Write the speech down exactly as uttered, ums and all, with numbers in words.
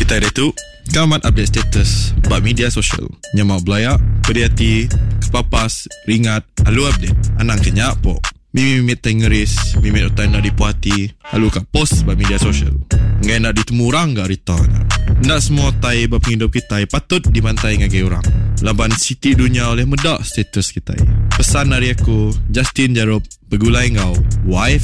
Tai dia tu Kamat update status bak media sosial Nyamak belayak, berhati, kepapas, ringat, halu update Anang kenyak po Mimit-mimit tai ngeris, mimit utai nak dipuati Halu kat post bak media sosial Ngai nak ditemu orang gak rita Ndak semua tai bak penghidup kita patut dibantai ngagai orang Laban siti dunia oleh medak status kita Pesan dari aku Justin Jarob Begulai ngau Wife